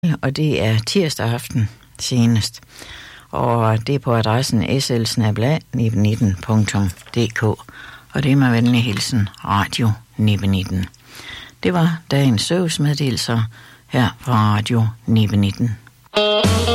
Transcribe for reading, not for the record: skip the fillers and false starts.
og det er tirsdag aften senest. Og det er på adressen sl@19.dk, og det er med venlig hilsen Radio 19. Det var dagens servicemeddelelser her fra Radio 19.